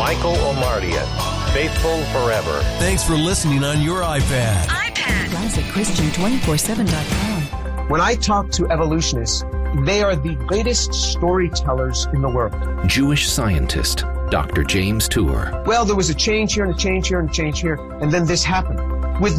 Michael Omartian, faithful forever. Thanks for listening on your iPad. ClassicChristian247.com. When I talk to evolutionists, they are the greatest storytellers in the world. Jewish scientist, Dr. James Tour. Well, there was a change here and a change here and a change here, and then this happened.